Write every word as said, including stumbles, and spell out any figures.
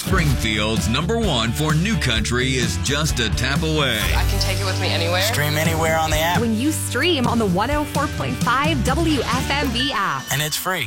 Springfield's number one for new country is just a tap away. I can take it with me anywhere. Stream anywhere on the app. When you stream on the one oh four point five W F M B app. And it's free.